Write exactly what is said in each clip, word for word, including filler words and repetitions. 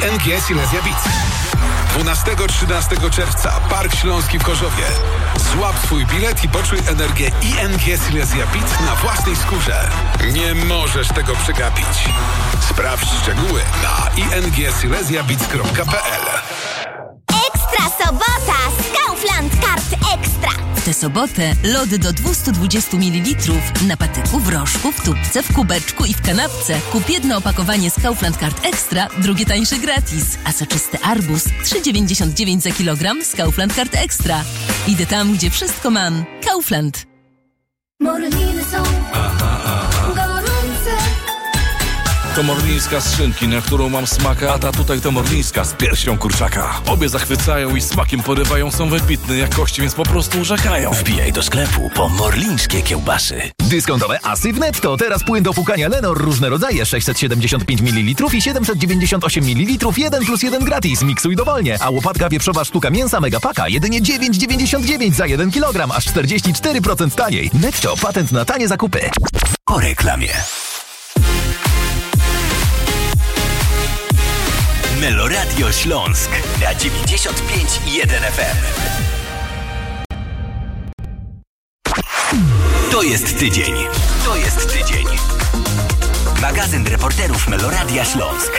N G Silesia Beats. dwunastego do trzynastego czerwca Park Śląski w Chorzowie. Złap swój bilet i poczuj energię I N G Silesia Beats na własnej skórze. Nie możesz tego przegapić. Sprawdź szczegóły na i n g silesia beats kropka p l. Ekstra sobota z Kaufland Card Extra. W tę sobotę lody do dwieście dwadzieścia mililitrów na patyku, w rożku, w tubce, w kubeczku i w kanapce. Kup jedno opakowanie z Kaufland Card Extra, drugie tańsze gratis. A soczysty arbuz trzy dziewięćdziesiąt dziewięć za kilogram z Kaufland Card Extra. Idę tam, gdzie wszystko mam. Kaufland. Morliny są gorące. To morlińska z szynki, na którą mam smaka, a ta tutaj to morlińska z piersią kurczaka. Obie zachwycają i smakiem porywają, są wybitne jakości, więc po prostu urzekają. Wbijaj do sklepu po morlińskie kiełbasy. Dyskontowe Asy w Netto. Teraz płyn do płukania Lenor różne rodzaje sześćset siedemdziesiąt pięć mililitrów i siedemset dziewięćdziesiąt osiem mililitrów, jeden plus jeden gratis. Miksuj dowolnie. A łopatka wieprzowa sztuka mięsa Megapaka jedynie dziewięć dziewięćdziesiąt dziewięć za jeden kilogram, aż czterdzieści cztery procent taniej. Netto, patent na tanie zakupy. Po reklamie. Meloradio Śląsk na dziewięćdziesiąt pięć i jeden F M. To jest tydzień. To jest tydzień. Magazyn reporterów Meloradia Śląsk.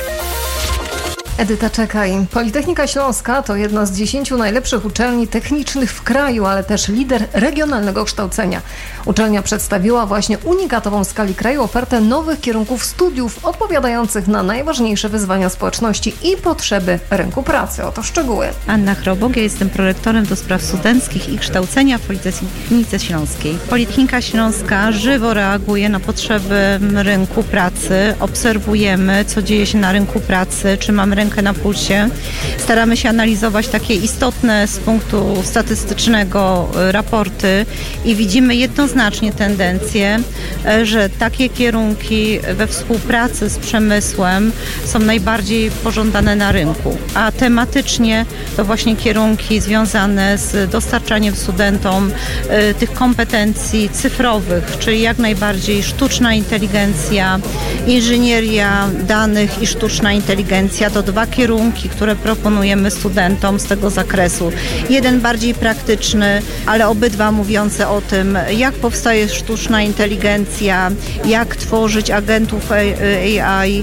Edyta Czekaj. Politechnika Śląska to jedna z dziesięciu najlepszych uczelni technicznych w kraju, ale też lider regionalnego kształcenia. Uczelnia przedstawiła właśnie unikatową w skali kraju ofertę nowych kierunków studiów odpowiadających na najważniejsze wyzwania społeczności i potrzeby rynku pracy. Oto szczegóły. Anna Chrobok, ja jestem prorektorem do spraw studenckich i kształcenia w Politechnice Śląskiej. Politechnika Śląska żywo reaguje na potrzeby rynku pracy. Obserwujemy, co dzieje się na rynku pracy, czy mamy rękę na pulsie. Staramy się analizować takie istotne z punktu statystycznego raporty i widzimy jednoznacznie tendencję, że takie kierunki we współpracy z przemysłem są najbardziej pożądane na rynku, a tematycznie to właśnie kierunki związane z dostarczaniem studentom tych kompetencji cyfrowych, czyli jak najbardziej sztuczna inteligencja, inżynieria danych i sztuczna inteligencja to dwa kierunki, które proponujemy studentom z tego zakresu. Jeden bardziej praktyczny, ale obydwa mówiące o tym, jak powstaje sztuczna inteligencja, jak tworzyć agentów A I,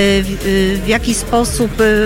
w jaki sposób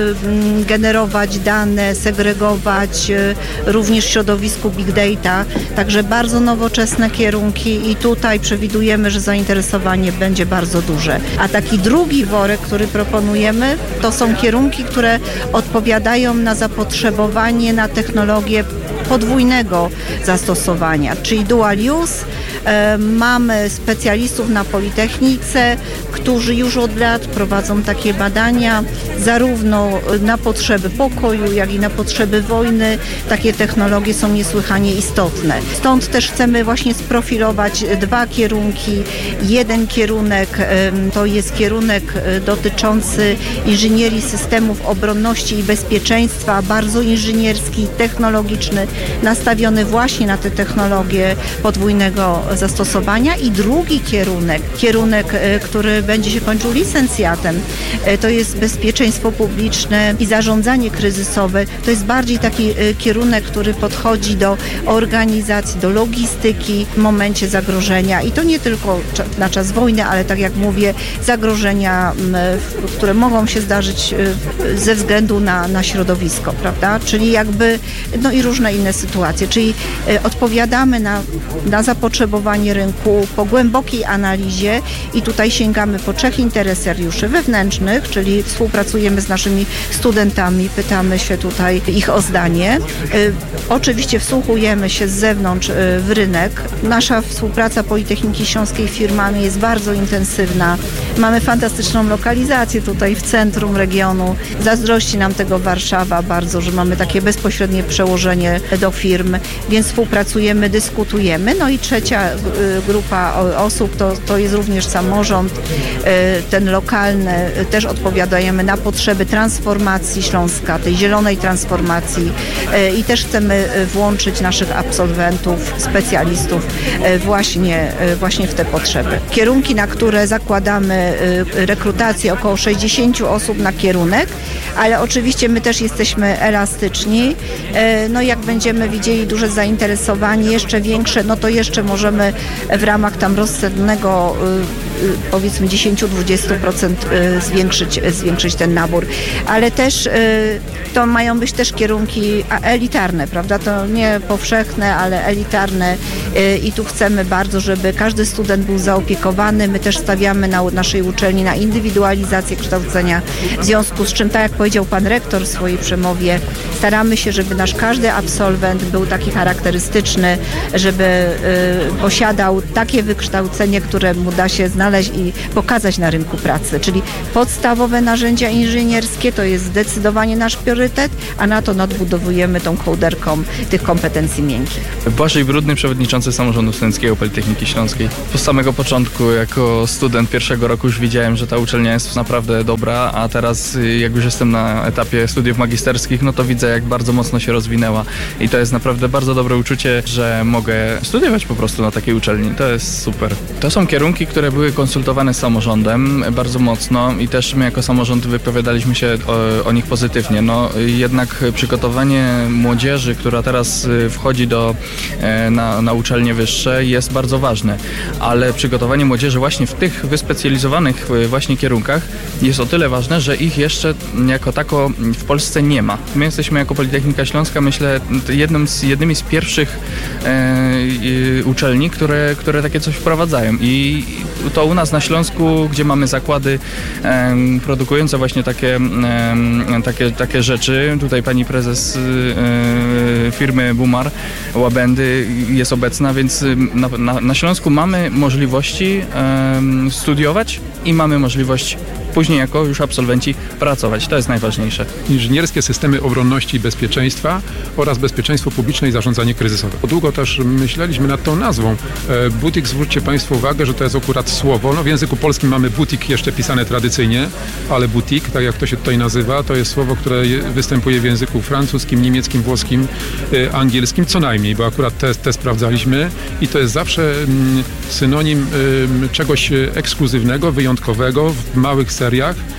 generować dane, segregować również w środowisku Big Data. Także bardzo nowoczesne kierunki i tutaj przewidujemy, że zainteresowanie będzie bardzo duże. A taki drugi worek, który proponujemy, to są kierunki, które odpowiadają na zapotrzebowanie na technologię podwójnego zastosowania, czyli dual use. E, mamy specjalistów na Politechnice, którzy już od lat prowadzą takie badania, zarówno na potrzeby pokoju, jak i na potrzeby wojny. Takie technologie są niesłychanie istotne. Stąd też chcemy właśnie sprofilować dwa kierunki. Jeden kierunek e, to jest kierunek dotyczący inżynierii systemów obronności i bezpieczeństwa, bardzo inżynierski, technologiczny, nastawiony właśnie na te technologie podwójnego zastosowania i drugi kierunek, kierunek, który będzie się kończył licencjatem, to jest bezpieczeństwo publiczne i zarządzanie kryzysowe. To jest bardziej taki kierunek, który podchodzi do organizacji, do logistyki w momencie zagrożenia i to nie tylko na czas wojny, ale tak jak mówię, zagrożenia, które mogą się zdarzyć ze względu na, na środowisko, prawda? Czyli jakby, no i różne inne sytuacje, czyli odpowiadamy na, na zapotrzebowanie rynku po głębokiej analizie i tutaj sięgamy po trzech interesariuszy wewnętrznych, czyli współpracujemy z naszymi studentami, pytamy się tutaj ich o zdanie. Oczywiście wsłuchujemy się z zewnątrz w rynek. Nasza współpraca Politechniki Śląskiej z firmami jest bardzo intensywna. Mamy fantastyczną lokalizację tutaj w centrum regionu. Zazdrości nam tego Warszawa bardzo, że mamy takie bezpośrednie przełożenie do firm, więc współpracujemy, dyskutujemy. No i trzecia grupa osób to, to jest również samorząd, ten lokalny, też odpowiadajemy na potrzeby transformacji Śląska, tej zielonej transformacji i też chcemy włączyć naszych absolwentów, specjalistów właśnie, właśnie w te potrzeby. Kierunki, na które zakładamy rekrutację, około sześćdziesiąt osób na kierunek, ale oczywiście my też jesteśmy elastyczni. No jak będziemy widzieli duże zainteresowanie, jeszcze większe, no to jeszcze możemy w ramach tam rozsądnego powiedzmy dziesięć do dwudziestu procent zwiększyć, zwiększyć ten nabór. Ale też to mają być też kierunki elitarne, prawda? To nie powszechne, ale elitarne i tu chcemy bardzo, żeby każdy student był zaopiekowany. My też stawiamy na naszej uczelni na indywidualizację kształcenia, w związku z czym, tak jak powiedział pan rektor w swojej przemowie, staramy się, żeby nasz każdy absolwent był taki charakterystyczny, żeby y, posiadał takie wykształcenie, które mu da się znaleźć i pokazać na rynku pracy. Czyli podstawowe narzędzia inżynierskie to jest zdecydowanie nasz priorytet, a na to nadbudowujemy tą kołderką tych kompetencji miękkich. Błażej Brudny, przewodniczący Samorządu Studenckiego Politechniki Śląskiej. Po samego początku jako student pierwszego roku już widziałem, że ta uczelnia jest naprawdę dobra, a teraz jak już jestem na etapie studiów magisterskich, no to widzę, jak bardzo mocno się rozwinęła i to jest naprawdę bardzo dobre uczucie, że mogę studiować po prostu na takiej uczelni. To jest super. To są kierunki, które były konsultowane z samorządem bardzo mocno i też my jako samorząd wypowiadaliśmy się o, o nich pozytywnie. No jednak przygotowanie młodzieży, która teraz wchodzi do, na, na uczelnie wyższe, jest bardzo ważne, ale przygotowanie młodzieży właśnie w tych wyspecjalizowanych właśnie kierunkach jest o tyle ważne, że ich jeszcze jako tako w Polsce nie ma. My jesteśmy jako Politechnika Śląska, myślę, jednym z, jednymi z pierwszych e, uczelni, które, które takie coś wprowadzają i to u nas na Śląsku, gdzie mamy zakłady e, produkujące właśnie takie, e, takie, takie rzeczy. Tutaj pani prezes e, firmy Bumar Łabędy jest obecna, więc na, na, na Śląsku mamy możliwości e, studiować i mamy możliwość później jako już absolwenci pracować. To jest najważniejsze. Inżynierskie systemy obronności i bezpieczeństwa oraz bezpieczeństwo publiczne i zarządzanie kryzysowe. Długo też myśleliśmy nad tą nazwą. Butik, zwróćcie Państwo uwagę, że to jest akurat słowo. No w języku polskim mamy butik jeszcze pisane tradycyjnie, ale butik, tak jak to się tutaj nazywa, to jest słowo, które występuje w języku francuskim, niemieckim, włoskim, angielskim, co najmniej, bo akurat te, te sprawdzaliśmy i to jest zawsze synonim czegoś ekskluzywnego, wyjątkowego w małych seriach,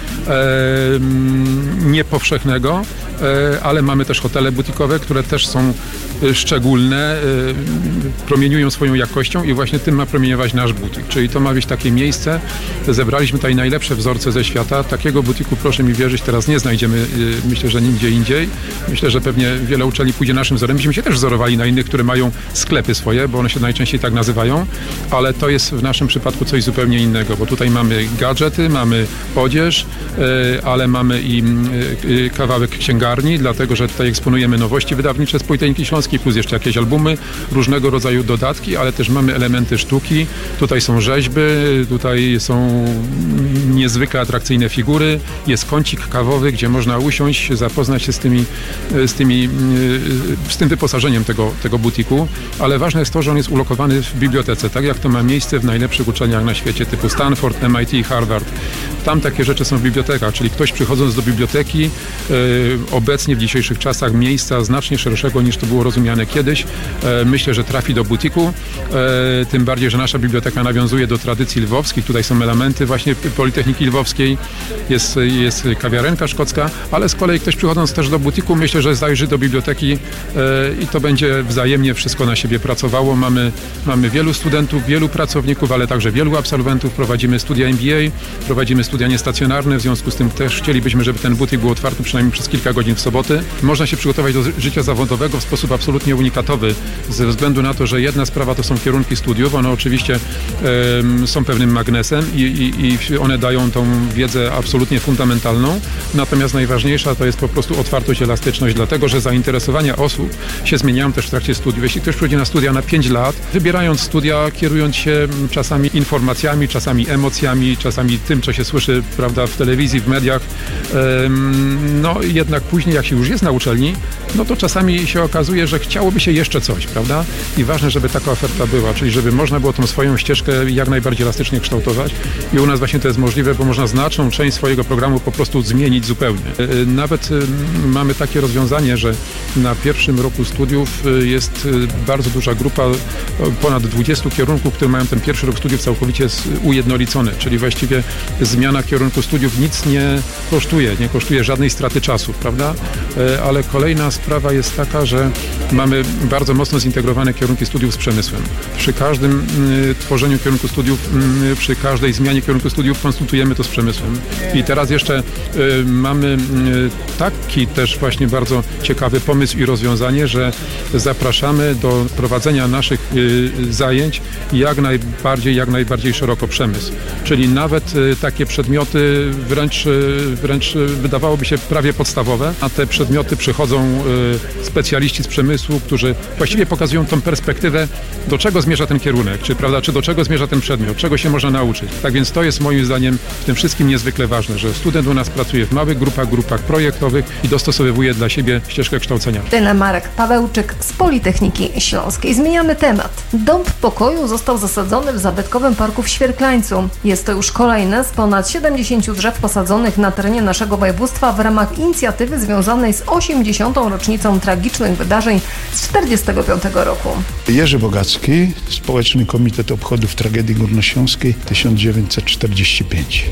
niepowszechnego, ale mamy też hotele butikowe, które też są szczególne, promieniują swoją jakością i właśnie tym ma promieniować nasz butik. Czyli to ma być takie miejsce, zebraliśmy tutaj najlepsze wzorce ze świata. Takiego butiku, proszę mi wierzyć, teraz nie znajdziemy, myślę, że nigdzie indziej. Myślę, że pewnie wiele uczelni pójdzie naszym wzorem. Myśmy się też wzorowali na innych, które mają sklepy swoje, bo one się najczęściej tak nazywają, ale to jest w naszym przypadku coś zupełnie innego, bo tutaj mamy gadżety, mamy odzież, ale mamy i kawałek księgarni, dlatego, że tutaj eksponujemy nowości wydawnicze z Politechniki Śląskiej, plus jeszcze jakieś albumy, różnego rodzaju dodatki, ale też mamy elementy sztuki. Tutaj są rzeźby, tutaj są niezwykle atrakcyjne figury, jest kącik kawowy, gdzie można usiąść, zapoznać się z tymi, z tymi, z tym wyposażeniem tego, tego butiku, ale ważne jest to, że on jest ulokowany w bibliotece, tak jak to ma miejsce w najlepszych uczelniach na świecie, typu Stanford, M I T, Harvard. Tam takie rzeczy są w bibliotekach, czyli ktoś przychodząc do biblioteki, yy, obecnie w dzisiejszych czasach miejsca znacznie szerszego niż to było rozumiane kiedyś, yy, myślę, że trafi do butiku, yy, tym bardziej, że nasza biblioteka nawiązuje do tradycji lwowskich, tutaj są elementy właśnie Politechniki Lwowskiej, jest, jest kawiarenka szkocka, ale z kolei ktoś przychodząc też do butiku, myślę, że zajrzy do biblioteki yy, i to będzie wzajemnie wszystko na siebie pracowało. Mamy, mamy wielu studentów, wielu pracowników, ale także wielu absolwentów, prowadzimy studia M B A, prowadzimy studia niestacjonarne, w związku z tym też chcielibyśmy, żeby ten butik był otwarty przynajmniej przez kilka godzin w soboty. Można się przygotować do życia zawodowego w sposób absolutnie unikatowy, ze względu na to, że jedna sprawa to są kierunki studiów, one oczywiście um, są pewnym magnesem i, i, i one dają tą wiedzę absolutnie fundamentalną, natomiast najważniejsza to jest po prostu otwartość, elastyczność, dlatego, że zainteresowania osób się zmieniają też w trakcie studiów. Jeśli ktoś przychodzi na studia na pięć lat, wybierając studia, kierując się czasami informacjami, czasami emocjami, czasami tym, co się słyszy, prawda, w telewizji, telewizji, w mediach. No jednak później, jak się już jest na uczelni, no to czasami się okazuje, że chciałoby się jeszcze coś, prawda? I ważne, żeby taka oferta była, czyli żeby można było tą swoją ścieżkę jak najbardziej elastycznie kształtować. I u nas właśnie to jest możliwe, bo można znaczną część swojego programu po prostu zmienić zupełnie. Nawet mamy takie rozwiązanie, że na pierwszym roku studiów jest bardzo duża grupa, ponad dwudziestu kierunków, które mają ten pierwszy rok studiów całkowicie ujednolicony, czyli właściwie zmiana kierunku studiów nic nie kosztuje, nie kosztuje żadnej straty czasu, prawda? Ale kolejna sprawa jest taka, że mamy bardzo mocno zintegrowane kierunki studiów z przemysłem. Przy każdym y, tworzeniu kierunku studiów, y, przy każdej zmianie kierunku studiów konsultujemy to z przemysłem. I teraz jeszcze y, mamy y, taki też właśnie bardzo ciekawy pomysł i rozwiązanie, że zapraszamy do prowadzenia naszych y, zajęć jak najbardziej, jak najbardziej szeroko przemysł. Czyli nawet y, takie przedmioty wręcz, y, wręcz y, wydawałoby się prawie podstawowe, a te przedmioty przychodzą y, specjaliści z przemysłu, którzy właściwie pokazują tą perspektywę, do czego zmierza ten kierunek, czy, prawda, czy do czego zmierza ten przedmiot, czego się można nauczyć. Tak więc to jest moim zdaniem w tym wszystkim niezwykle ważne, że student u nas pracuje w małych grupach, grupach projektowych i dostosowuje dla siebie ścieżkę kształcenia. Tyle Marek Pawełczyk z Politechniki Śląskiej. Zmieniamy temat. Dąb pokoju został zasadzony w zabytkowym parku w Świerklańcu. Jest to już kolejne z ponad siedemdziesięciu drzew posadzonych na terenie naszego województwa w ramach inicjatywy związanej z osiemdziesiątą rocznicą tragicznych wydarzeń z czterdziestego piątego roku. Jerzy Bogacki, Społeczny Komitet Obchodów Tragedii Górnośląskiej tysiąc dziewięćset czterdziesty piąty.